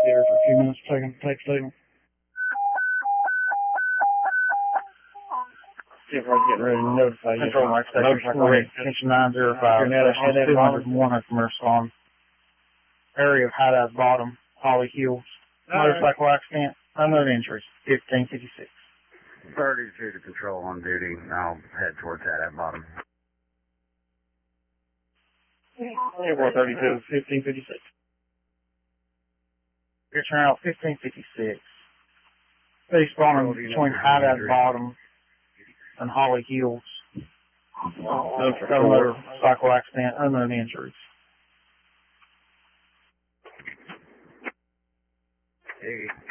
there for a few minutes, taking tape signal. See if I was getting ready to notify you. Control Mark Station. Attention 905. Station 201 from respond. Area of High Dive Bottom, Holly Hills. Motorcycle accident, unknown injuries, 1556. 32 to control on duty. I'll head towards that at bottom. Airport 32, 1556. Your channel 1556. Please spawning between High Dive Bottom and Holly Hills. Got a motorcycle accident, unknown injuries. Hey.